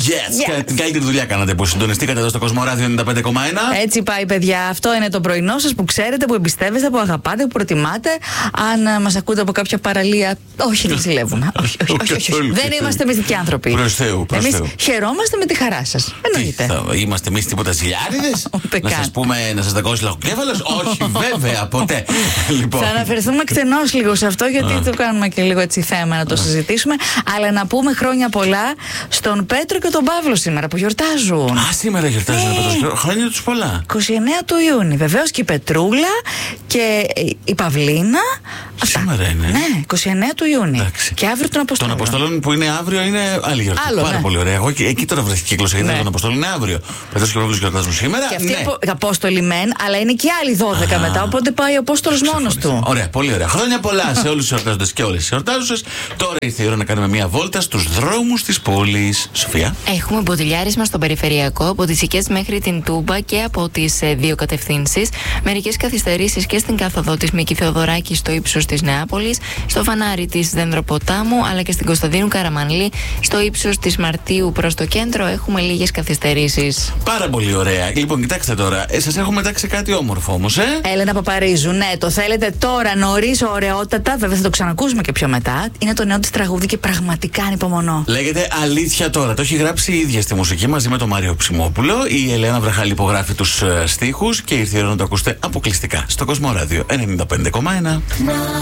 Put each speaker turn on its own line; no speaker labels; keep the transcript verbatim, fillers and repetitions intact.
Yes! yes. Την καλύτερη δουλειά κάνατε που συντονιστήκατε εδώ στο Κοσμοράδιο ενενήντα πέντε κόμμα ένα.
Έτσι πάει, παιδιά. Αυτό είναι το πρωινό σας που ξέρετε, που εμπιστεύεστε, που αγαπάτε, που προτιμάτε. Αν μας ακούτε από κάποια παραλία, όχι, δεν ζηλεύουμε. όχι, όχι, όχι, όχι, όχι. Δεν είμαστε μυστικοί άνθρωποι.
Προς Θεού, προς
Εμείς
Θεού.
χαιρόμαστε με τη χαρά σας. Εννοείται.
Θα είμαστε εμείς τίποτα ζηλιάριδες? Να σας πούμε, να σας δακώσει λαχοκέφαλος? Όχι, βέβαια, ποτέ. Λοιπόν.
Θα αναφερθούμε εκτενώς λίγο σε αυτό, γιατί
Α.
το κάνουμε και λίγο έτσι θέμα να το Α. συζητήσουμε. Αλλά να πούμε χρόνια πολλά στον Πέτρο και τον Παύλο σήμερα που γιορτάζουν.
Α, σήμερα γιορτάζουν
ναι.
Πέτρος. Χρόνια τους πολλά.
είκοσι εννέα του Ιούνιου. Βεβαίως και η Πετρούλα και η Παυλίνα.
Σήμερα είναι.
Ναι, είκοσι εννέα του Ιούνιου.
Εντάξει.
Και αύριο τον Αποστόλων.
Τον Αποστόλων που είναι αύριο είναι άλλη γιορτή.
Άλλο,
Πάρα
ναι.
πολύ ωραία. Εγώ εκεί τώρα βρέθηκε κύκλος. Γιατί
ναι.
τον Αποστόλων είναι αύριο. Πέτρος και ο Παύλος γιορτάζουν σήμερα.
Και αυτοί
ναι.
οι Απόστολοι μεν, αλλά είναι και άλλοι δώδεκα Α, μετά. Οπότε πάει ο Απόστολος μόνος του.
Ωραία, πολύ ωραία. Χρόνια πολλά σε όλους τους εορτάζοντες και όλες τις εορτάζουσες. Τώρα ήρθε η ώρα να κάνουμε μια βόλτα στους δρόμους της πόλης. Σοφία.
Έχουμε μποτιλιάρισμα στον περιφερειακό από τις Οικές μέχρι την Τούμπα και από τις ε, δύο κατευθύνσεις. Μερικές καθυστερήσεις και στην κάθοδο της Μίκη Θεοδωράκη στο ύψος της Νεάπολης, στο φανάρι της Δένδροποτάμου αλλά και στην Κωνσταντίνου Καραμανλή στο ύψος της Μαρτίου προς το κέντρο έχουμε λίγες καθυστερήσεις.
Πάρα πολύ ωραία. Λοιπόν, κοιτάξτε τώρα, ε, σας έχω μετάξει κάτι όμορφο όμως, ε.
Έλενα Παπαρίζου, ναι, το θέλετε τώρα νωρίς, ωραιότατα. Βέβαια θα το ξανακούσουμε και πιο μετά. Είναι το νέο της τραγούδι και πραγματικά ανυπομονώ.
Λέγεται Αλήθεια Τώρα. Το έχει γράψει η ίδια στη μουσική μαζί με τον Μάριο Ψημόπουλο. Η Ελένα Βραχάλη υπογράφει τους uh, στίχους και ήρθε η ώρα να το ακούσετε αποκλειστικά στο Κοσμοράδιο ενενήντα πέντε κόμμα ένα.